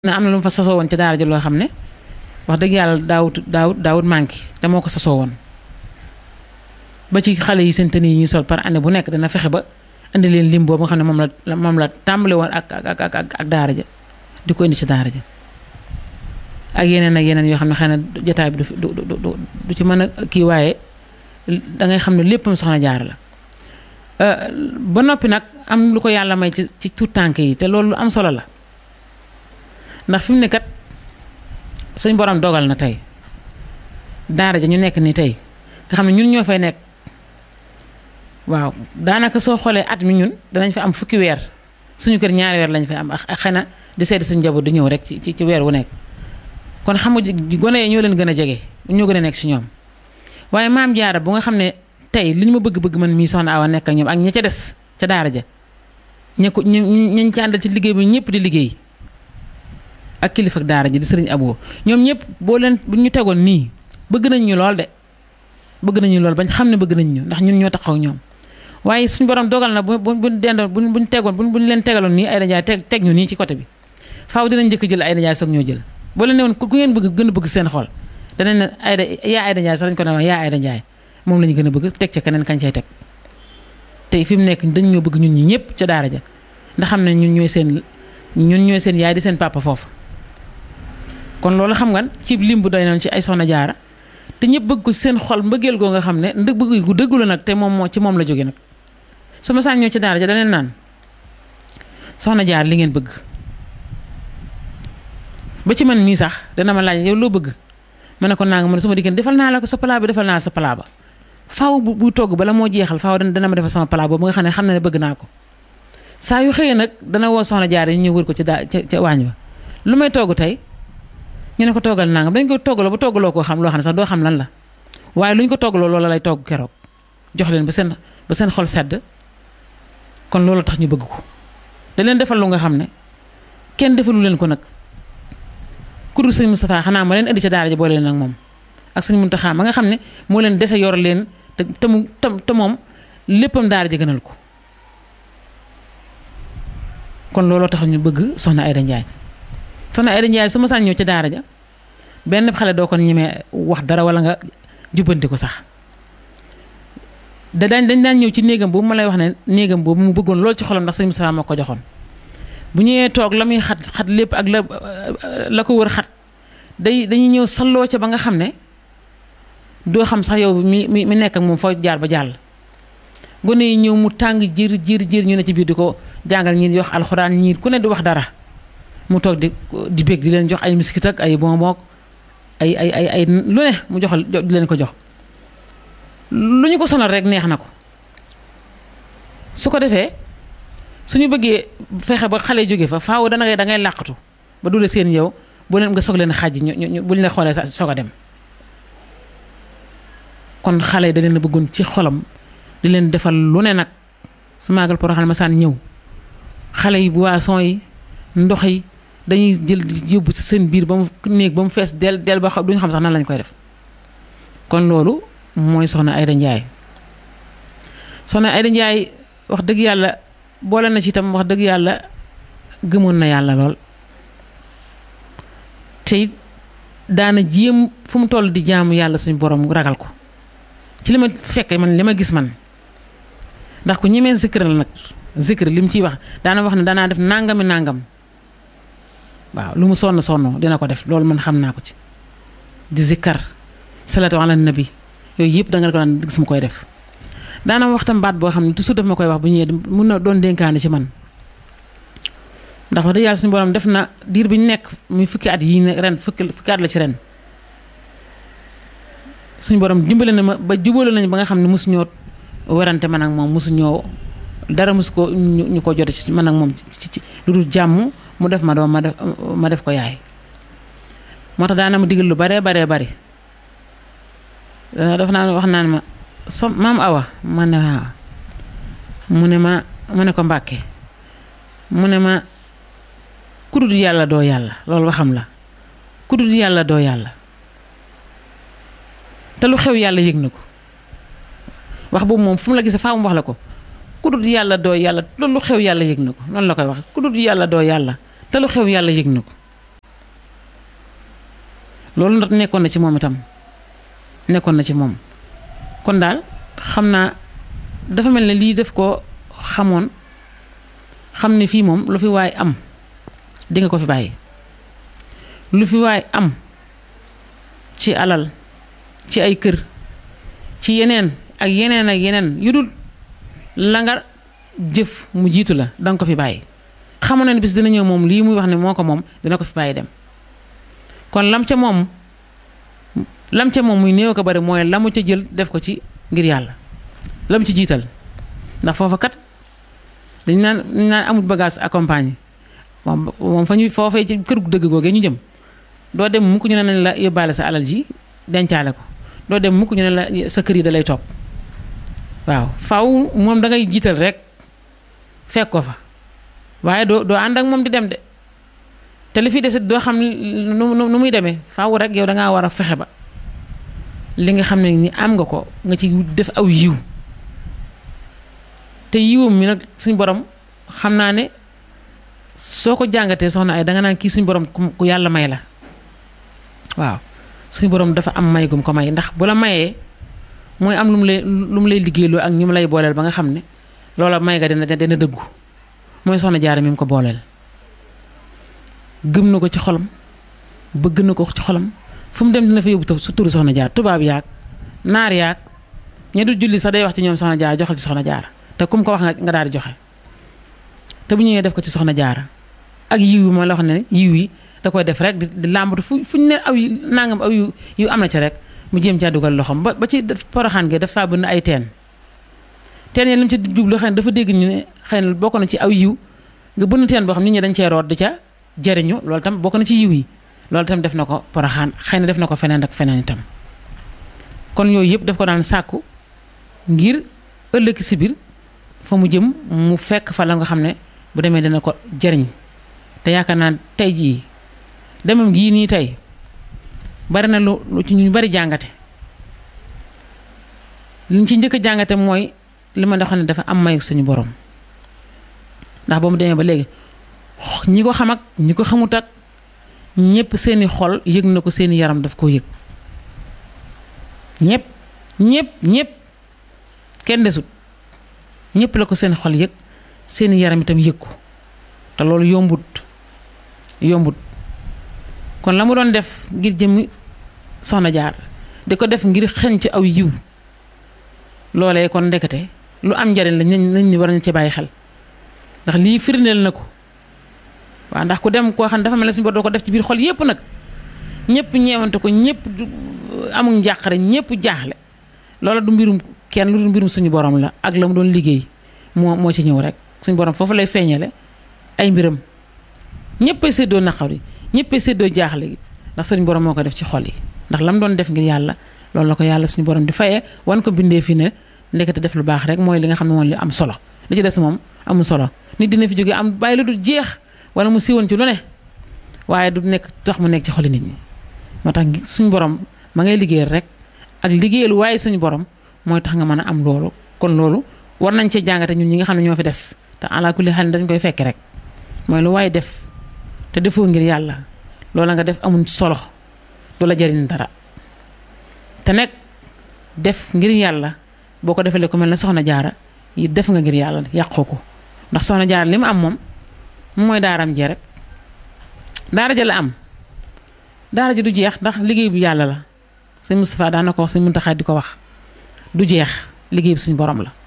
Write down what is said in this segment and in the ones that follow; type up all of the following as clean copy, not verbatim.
na am na lu mu fa sasoo woon ci daara ji loo xam ne wax dëgg yàlla daawut manqué te moo ko sasoo woon ba ci xale yi seen tenue yi ñuy sol par année bu nekk dana fexe ba indi leen lim boobu nga xam ne moom la tàmbale woon ak daara ja di ko indi ci daara ja ak yeneen yoo xam ne xëy na jotaay bi du ci mën a kii waaye dangay xam ne léppam soxna Jaara la ba noppi nag am lu ko yàlla may ci tuut tànk yi te loolu lu am solo la ndax fi mu ne kat suñ borom dogal na tey daara ja ñu nekk ni tey nga xam ne ñun ñoo fay nekk waaw daanaka soo xoolee at mi ñun danañ fa am fukki weer suñu kër ñaari weer lañ fay am ak xëy na di seeti suñu njaboot di ñëw rek ci weer wu nekk kon xam nga gone yi ñoo leen gën a jege ñoo gën a nekk si ñoom waaye maam Jaara bu nga xam ne tey li ñu ma bëgg-bëgg man mii soxna Awa nekk ak ñoom ak ña ca des ca daara ja ñu ci àndal ci liggéey bi ñëpp di liggéey ak kilifa ak daara ji di sëriñ Abo ñoom ñëpp bu ñu tegoon nii bëgg nañ ñu lool de bëgg nañ ñu lool bañ xam ne bëgg nañ ñu ndax ñun ñoo taxaw ñoom waaye suñu borom dogal na buñ leen tegaloon nii Aïda Ndiaye teg ñu nii ci côté bi faaw dinañ njëkk jël Aïda Ndiaye soog ñoo jël boo leen ne woon ku ngeen bëgg gën a bëgg seen xol danañ ne Aïda Ndiaye sax lañ ko ne wax yaa Aïda Ndiaye moom lañu gën a bëgg teg ca keneen kañ cay teg tey fi mu nekk dañ ñoo bëgg ñun ñi ñëpp ca daara ja ndax xam ne ñun ñooy seen yaay di seen papa foofu kon loolu xam nga ci lim bu doy noonu ci ay soxna Jaara te ñëpp bëgg ko seen xol mbëggeel goo nga xam ne bëgg gu dëggu la nag te moom ci moom la jóge nag su ma saan ñëw ci daara ja daneen naan soxna Jaara li ngeen bëgg ba ci man mii sax dana ma laaj yow loo bëgg ma ne ko naa nga ma ne su ma diggante defal naa la ko sa plat bi defal naa la sa plat ba faaw bu togg bala moo jeexal faaw dana ma defal sama plat boobu nga xam ne bëgg naa ko saa yu xëyee nag dana woo soxna Jaara yi ñëw wër ko ca waañ ba lu may togg tey ñu ne ko toggal nangam dañ ko toggaloo ba toggaloo koo xam loo xam ne sax doo xam lan la waaye lu ñu ko toggaloo loola lay togg keroog jox leen ba seen xol sedd kon loolu tax ñu bëgg ko da leen defal lu nga xam ne kenn defalu leen ko nag ku dul sëñ Moustapha xanaa ma leen indi ca daara ji boole leen ak moom ak sëñ Muntaxa ma nga xam ne moo leen dese yor leen te moom léppam daara ji gënal ko kon looloo tax ñu bëgg soxna Aïda Ndiaye soxna Aïda Ndiaye su ma saan ñëw ci daara ja benn xale doo ko ñemee wax dara wala nga jubbanti ko sax dañ daan ñëw ci néegam boobu ma lay wax ne néegam boobu mu bëggoon lool ci xolam ndax sëñ Moustapha moo ko joxoon bu ñëwee toog la muy xat lépp ak la ko wër xat dañuy ñëw salloo ca ba nga xam ne doo xam sax yow mi nekk ak moom foo jaar ba jàll gone yi ñëw mu tàng jër ñu ne ci biir di ko jàngal ñii di wax alxuraan ñii ku ne di wax dara mu toog di bég di leen jox ay miskit ak ay bonbon ay lu ne mu joxal di leen ko jox lu ñu ko sonal rek neex na ko su ko defee suñu bëggee fexe ba xale jóge fa faaw da ngay làqatu ba dule seen yow bu leen nga soog leen xàjj ñu bu ñu la xoolee sa soog a dem kon xale yi da leen a bëggoon ci xolam di leen defal lu ne nag su maagal Porokhane ma saan ñëw xale yi boisson yi ndox yi dañuy jël yóbbu ci seen biir ba mu néeg ba mu fees del ba duñu xam sax nan lañ koy def kon loolu mooy soxna Aïda Ndiaye soxna Aïda Ndiaye wax dëgg yàlla boole na ci itam wax dëgg yàlla gëmoon na yàlla lool te it daana jéem fu mu toll di jaamu yàlla suñu borom ragal ko ci li ma fekke man li ma gis man ndax ku ñemee zikr la nag zikr li mu ciy wax daana wax ne danaa def nangam waaw lu mu sonn dina ko def loolu man xam naa ko ci di zikkar salatu ala nabi yooyu yëpp da nga ko daan gis mu koy def daana waxtam baat boo xam ne toujours daf ma koy wax bu ñëwee mun na doon dénkaane ci man ndax wax dëgg yàlla suñu borom def na diir bi ñu nekk muy fukki at yii ne ren fukki at la ci ren suñu borom dimbale na ma ba jubale nañu ba nga xam ne mosuñoo werante man ak moom mosuñoo dara mosu ko ñu ko jote ci man ak moom ci lu dul jàmm mu def ma doom ma def ko yaay moo tax daana ma digal lu baree bari dafa naa wax naan ma maam Awa ma ne waaw mu ne ko Mbàkke mu ne ma ku dul yàlla doo yàlla loolu waxam la ku dul yàlla doo yàlla te lu xew yàlla yëg na ko wax boobu moom fu mu la gisee faa mu wax la ko ku dul yàlla doo yàlla loolu lu xew yàlla yëg na ko noonu la koy wax ku dul yàlla doo yàlla te lu xew yàlla yëg na ko loolu nekkoon na ci moom itam nekkoon na ci moom kon daal xam naa dafa mel ne lii def ko xamoon xam ne fii moom lu fi waay am di nga ko fi bàyyi lu fi waay am ci alal ci ay kër ci yeneen ak yeneen ak yeneen yu dul la nga jëf mu jiitu la danga ko fi bàyyi xamoon na ne bis dina ñëw moom lii muy wax ne moo ko moom dina ko fi bàyyi dem kon lam ca moom muy néew ko bari mooy la mu ca jël def ko ci ngir yàlla lam ci jiital ndax foofa kat dañ naan amul bagage accompagné moom fa ñu foofee ci kër gu dëgg googee ñu jëm doo dem mukk ñu ne nañ la yóbbaale sa alal ji dencaale ko doo dem mukk ñu ne la sa kër yi da lay topp waaw faaw moom da ngay jiital rek fekk ko fa waaye doo ànd ak moom di dem de te li fi desit doo xam nu muy demee faaw rek yow da ngaa war a fexe ba li nga xam ne ni am nga ko nga ci def aw yiw te yiwam mi nag suñ borom xam naa ne soo ko jàngatee soxna ay danga naan kii suñ borom ku yàlla may la waaw suñ borom dafa am may gum ko may ndax bu la mayee mooy am lu mu lay liggéeyloo ak ñu mu lay booleel ba nga xam ne loola may ga dina dëggu mooy soxna jaara mi mu ko booleel gëm na ko ci xolam bëgg na ko ci xolam fu mu dem dina fa yóbbu su turu soxna jaar tubaab yaag naar yaag ña du julli sax day wax ci ñoom soxna jaara joxal ci soxna jaara te kum ko wax nga daal di joxe te bu ñëwee def ko ci soxna jaara ak yiw yi mooy la wax ne yiw yi da koy def rek di làmbatu fuñ ne aw nangam aw yu am na ci rek mu jéem caa dugal loxoom ba ci poroxaan gi dafa bëgg ay teen yi li mu ci jublu xëy na dafa dégg ñu ne xëy na bokk na ci aw yiw nga bënn teen boo xam nit ñi dañ cee root di ca jariñu loolu tam bokk na ci yiw yi loolu tam def na ko poroxaan xëy na def na ko feneen ak feneen itam kon yooyu yëpp daf ko daan sàkku ngir ëllëg si biir fa mu jëm mu fekk fa la nga xam ne bu demee dina ko jariñ te yaakaar naa tey jii demam gii nii tey bari na lu ci ñu bari jàngate liñ ci njëkk a jàngate mooy li ma xam ne dafa am may suñu borom ndax ba mu demee ba léegi ñi ko xam ak ñi ko xamut ak ñëpp seeni xol yëg na ko seeni yaram daf koo yëg ñëpp kenn desut ñëpp la ko seen xol yëg seeni yaram itam yëg ko te loolu yombut kon la mu doon def ngir jëmmi soxna jaar di ko def ngir xeñ ci aw yiw loolee kon ndekete lu am njariñ la nañ ni war nañ ci bàyyi xel ndax lii firndeel na ko waaw ndax ku dem koo xam ne dafa mel ne suñu bor doo ko def ci biir xol yépp nag ñëpp ñeewante ko ñëpp amul njàqare ñëpp jaaxle loola du mbirum kenn lu du mbirum suñu borom la ak la mu doon liggéey moo ci ñëw rek suñu borom foofu lay feeñale ay mbiram ñëppay séddoo naqar yi ñëppay séddoo jaaxle gi ndax suñu borom moo ko def ci xol yi ndax la mu doon def ngir yàlla loolu la ko yàlla suñu borom di fayee wan ko bindee fi ne ndekete def lu baax rek mooy li nga xam ne moom li am solo li ci des moom amul solo nit dina fi jógee am bàyyi lu du jeex wala mu siiwoon ci lu ne waaye du nekk tax mu nekk ci xoli nit ñi moo tax suñu borom ma ngay liggéeyal rek ak liggéeyal waaye suñu borom mooy tax nga mën a am loolu kon loolu war nañ cee jàngate ñun ñi nga xam ne ñoo fi des te ala kulli xel dañ koy fekke rek mooy lu waaye def te defoo ngir yàlla loola nga def amul solo du la jariñ dara te nekk def ngir yàlla boo ko defalee ku mel ne soxna jaara yi def nga ngir yàlla yàqoo ko ndax soxna jaara li mu am moom mooy daaram jee rek daara ja la am daara ji du jeex ndax liggéey bu yàlla la sëñ Moustapha daan na ko wax sëñ Muntaxa di ko wax du jeex liggéey bi suñu borom la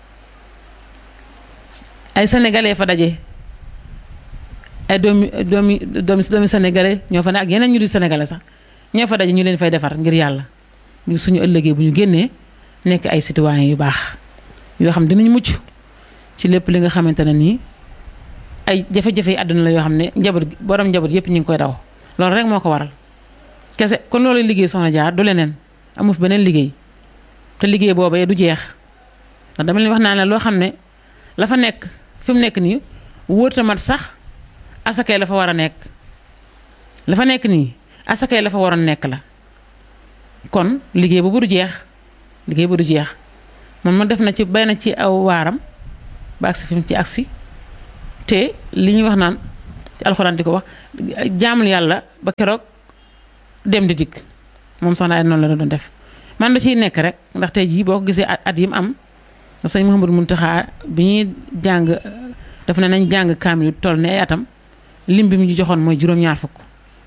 ay sénégalais fa daje ay doomi sénégalais ñoo fa ne ak yeneen ñu di sénégalais sax ñoo fa daje ñu leen fay defar ngir yàlla ngir suñu ëllëgee bu ñu génnee nekk ay citoyens yu baax yoo xam dinañ mucc ci lépp li nga xamante ne nii ay jafe-jafe yi àdduna la yoo xam ne borom njaboot yëpp ñu ngi koy daw loolu rek moo ko waral kese kon loolu liggéey soxna jaar du leneen amu fi beneen liggéey te liggéey boobee du jeex ndax dama leen wax naa ne loo xam ne la fa nekk fi mu nekk nii wóorta mat sax asakay la fa war a nekk la fa nekk nii asakay la fa waroon nekk la kon liggéey boobu du jeex liggéey bu du jeex moom ma def na ci bay na ci aw waaram ba agsi fi mu ci agsi te li ñuy wax naan ci alxuraan di ko wax jaamul yàlla ba keroog dem di dikk moom soxna ay noonu la doon def man da ciy nekk rek ndax tey jii boo ko gisee at yi mu am sëñ Mouhamadou Mountakha bi ñuy jàng daf ne nañ jàng kaamil toll ne ay atam lim bi mu ñu joxoon mooy juróom-ñaar fukk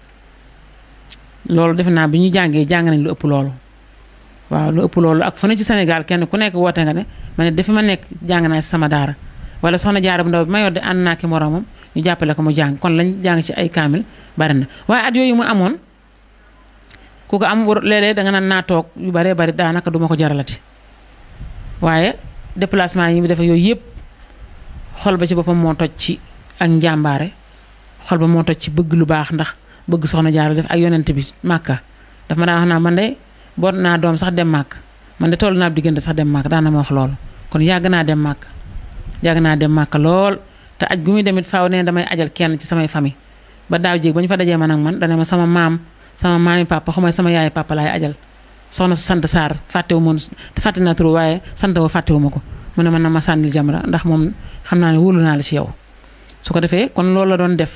loolu defe naa bi ñu jàngee jàng nañ lu ëpp loolu waaw lu ëpp loolu ak fu ne ci Sénégal kenn ku nekk woote nga ne ma ne dafi ma nekk jàng naa ci sama daara wala soxna jaara bu ndaw bi ma yor de ànd naa ki moromam ñu jàppale ko mu jàng kon lañ jàng ci ay kaamil bari na waaye at yooyu mu amoon ku ko am léeg-léeg da nga naan naa toog yu baree bari daanaka duma ko jaralati waaye déplacement yi mu defee yooyu yëpp xol ba ci boppam moo toj ci ak njàmbaare xol ba moo toj ci bëgg lu baax ndax bëgg soxna jaara def ak yonent bi màkka daf ma daan wax naa man de boot naa doom sax dem màkk man de toll naa diggante sax dem màkk daana ma wax loolu kon yàgg naa dem màkk lool te aj gu muy demit faaw ne damay ajal kenn ci samay famille ba daaw jéeg ba ñu fa dajee man ak man dane ma sama maami papa xamay sama yaay papa laay ajal soxna su sant Sarr fàttewu moon fàtte naa tur waaye sant wa fàttewu ma ko mu ne man na ma sànnil Jamra ndax moom xam naa ne wóolu naa la ci yow su ko defee kon loolu la doon def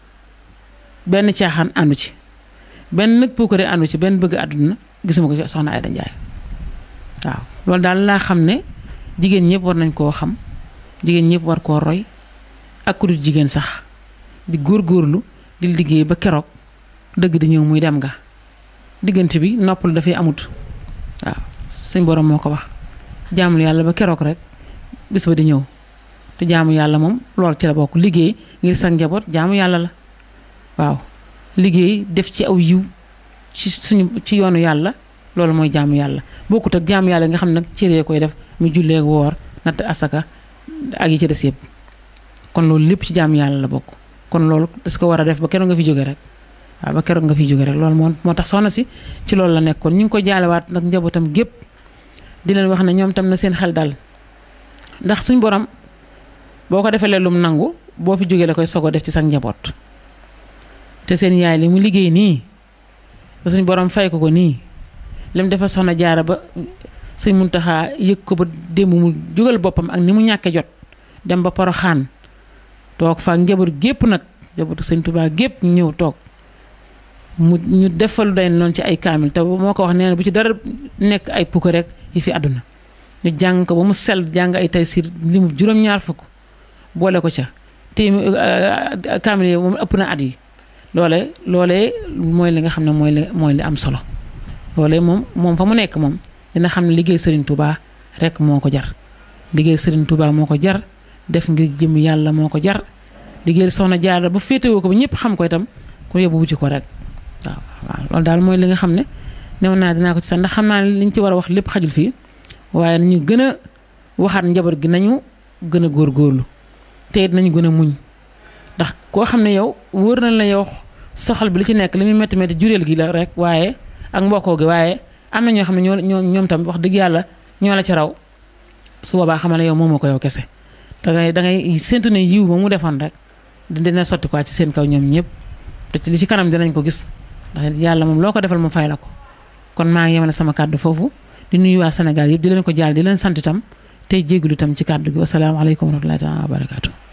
benn caaxaan àndu ci benn nag puukare àndu ci benn bëgg àdduna gisuma ko ci soxna Aïda Ndiaye waaw loolu daal laa xam ne jigéen ñëpp war nañ koo xam jigéen ñëpp war koo roy ak ku dul jigéen sax di góorgóorlu di liggéey ba keroog dëgg di ñëw muy dem nga diggante bi noppal dafay amut waaw suñ borom moo ko wax jaamul yàlla ba keroog rek bis ba di ñëw te jaamu yàlla moom loolu ci la bokk liggéey ngir sa njaboot jaamu yàlla la waaw liggéey def ci aw yiw ci yoonu yàlla loolu mooy jaamu yàlla bokkut ak jaamu yàlla nga xam ne nag cëree koy def mu jullee ak woor natt asaka ak yi ci des yëpp kon loolu lépp ci jaamu yàlla la bokk kon loolu das ko war a def ba keroog nga fi jóge rek waaw ba keroog nga fi jóge rek loolu moo tax soxna si ci loolu la nekkoon ñu ngi ko jaalewaat nag njabootam gépp di leen wax ne ñoom tam na seen xel dal ndax suñ borom boo ko defee lum nangu boo fi jógee la koy sogo def ci sa njaboot te seen yaay li mu liggéey nii ba suñ borom fay ko nii lim defal soxna jaara ba sëñ Muntaxa yëg ko ba démb mu jógal boppam ak ni mu ñàkke jot dem ba Poroxaan toog fa njaboot gépp nag njabootu sëñ Tuubaa gépp ñu ñëw toog ñu defal day noonu ci ay kaamil te moo ko wax nee na bu ci dara nekk ay pukk rek yi fi àdduna ñu jàng ko ba mu sell jàng ay Taysiir li mu juróom-ñaar fukk boole ko ca te kaamil yi moom ëpp na at yi loolee mooy li nga xam ne mooy li am solo loolee moom fa mu nekk moom dina xam ne liggéey Serigne Touba rek moo ko jar liggéey Serigne Touba moo ko jar def ngir jëm yàlla moo ko jar liggéey soxna Jaara ba féetewoo ko ba ñëpp xam ko itam ku yóbbu wuti ko rek waaw loolu daal mooy li nga xam ne new naa dinaa ko ci sax ndax xam naa ne liñ ci war a wax lépp xajul fii waaye nañu gën a waxaat njaboot gi nañu gën a góorgóorlu te it nañu gën a muñ ndax koo xam ne yow wóor na la yow soxal bi li ci nekk li muy métti métti jureel gi la rek waaye ak mbokkoo gi waaye am na ñoo xam ne ñoom tam wax dëgg yàlla ñoo la ci raw su boobaa xamal ne yow moomoo ko yow kese dangay séntu ne yiw ba mu defoon rek dina sotti quoi ci seen kaw ñoom ñëpp te ci li ci kanam dinañ ko gis ndax yàlla moom loo ko defal mu fay la ko kon maa ngi yemale sama kàddu foofu di nuyu waa Sénégal yëpp di leen ko jaal di leen sant itam tey jégalu itam ci kàddu gi wasalaamaaleykum wa rahmatullahi taala wa barakaatu